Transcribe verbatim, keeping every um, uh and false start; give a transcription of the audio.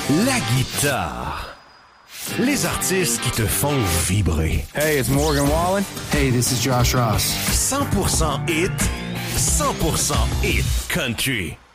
la guitare. Les artistes qui te font vibrer. Hey, it's Morgan Wallen. Hey, this is Josh Ross. cent pour cent hit, cent pour cent hit country.